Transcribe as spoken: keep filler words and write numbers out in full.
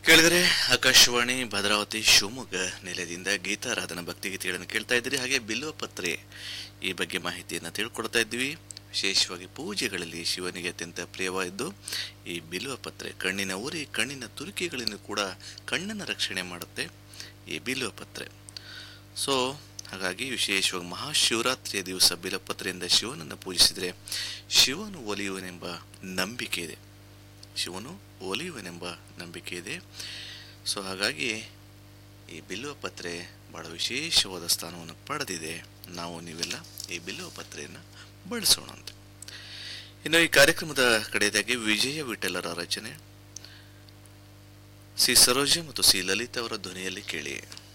ಕೇಳಿದರೆ ಆಕಾಶವಾಣಿ ಭದ್ರಾವತಿ ಶಿವಮೊಗ್ಗ ನಿಲಯದಿಂದ ಗೀತಾರಾಧನಾ ಭಕ್ತಿಗೀತೆಗಳನ್ನು ಕೇಳ್ತಾ ಇದ್ದೀರಿ. ಹಾಗೆ ಬಿಲ್ವ ಪತ್ರೆ ಈ ಬಗ್ಗೆ ಮಾಹಿತಿಯನ್ನು ತಿಳ್ಕೊಡ್ತಾ ಇದ್ವಿ. ವಿಶೇಷವಾಗಿ ಪೂಜೆಗಳಲ್ಲಿ ಶಿವನಿಗೆ ಅತ್ಯಂತ ಪ್ರಿಯವಾದ್ದು ಈ ಬಿಲ್ವ ಪತ್ರೆ. ಕಣ್ಣಿನ ಉರಿ, ಕಣ್ಣಿನ ತುರಿಕೆಗಳನ್ನು ಕೂಡ ಕಣ್ಣನ್ನು ರಕ್ಷಣೆ ಮಾಡುತ್ತೆ ಈ ಬಿಲ್ವ ಪತ್ರೆ. ಸೊ ಹಾಗಾಗಿ ವಿಶೇಷವಾಗಿ ಮಹಾಶಿವರಾತ್ರಿಯ ದಿವಸ ಬಿಲ್ವಪತ್ರೆಯಿಂದ ಶಿವನನ್ನು ಪೂಜಿಸಿದರೆ ಶಿವನು ಒಲಿಯುವನೆಂಬ ನಂಬಿಕೆ ಇದೆ. ಶಿವನು ಒಲಿಯುವನೆಂಬ ನಂಬಿಕೆ ಇದೆ. ಸೊ ಹಾಗಾಗಿ ಈ ಬಿಲ್ವ ಪತ್ರೆ ಬಹಳ ವಿಶೇಷವಾದ ಸ್ಥಾನವನ್ನು ಪಡೆದಿದೆ. ನಾವು ನೀವೆಲ್ಲ ಈ ಬಿಲ್ವ ಪತ್ರೆಯನ್ನು ಬಳಸೋಣ ಅಂತ. ಇನ್ನು ಈ ಕಾರ್ಯಕ್ರಮದ ಕಡೆಯದಾಗಿ ವಿಜಯ ವಿಠಲರ ರಚನೆ ಸಿ ಸರೋಜ ಮತ್ತು ಸಿ ಲಲಿತಾ ಅವರ ಧ್ವನಿಯಲ್ಲಿ ಕೇಳಿ.